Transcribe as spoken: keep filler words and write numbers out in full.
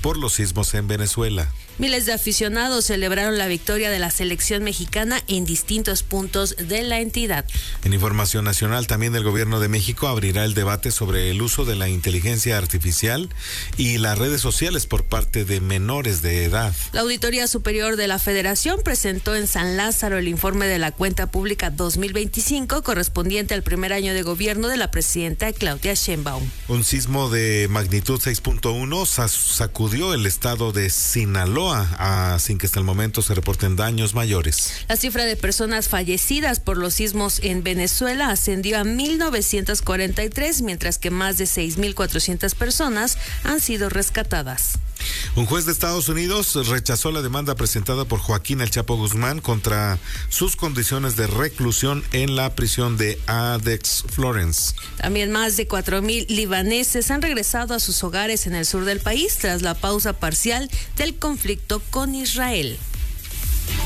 por los sismos en Venezuela. Miles de aficionados celebraron la victoria de la selección mexicana en distintos puntos de la entidad. En información nacional, también el gobierno de México abrirá el debate sobre el uso de la inteligencia artificial y las redes sociales por parte de menores de edad. La Auditoría Superior de la Federación presentó en San Lázaro el informe de la cuenta pública dos mil veinticinco correspondiente al primer año de gobierno de la presidenta Claudia Sheinbaum. Un sismo de magnitud seis punto uno sacudió el estado de Sinaloa, Ah, sin que hasta el momento se reporten daños mayores. La cifra de personas fallecidas por los sismos en Venezuela ascendió a mil novecientos cuarenta y tres, mientras que más de seis mil cuatrocientas personas han sido rescatadas. Un juez de Estados Unidos rechazó la demanda presentada por Joaquín El Chapo Guzmán contra sus condiciones de reclusión en la prisión de Adex Florence. También más de cuatro mil libaneses han regresado a sus hogares en el sur del país tras la pausa parcial del conflicto con Israel.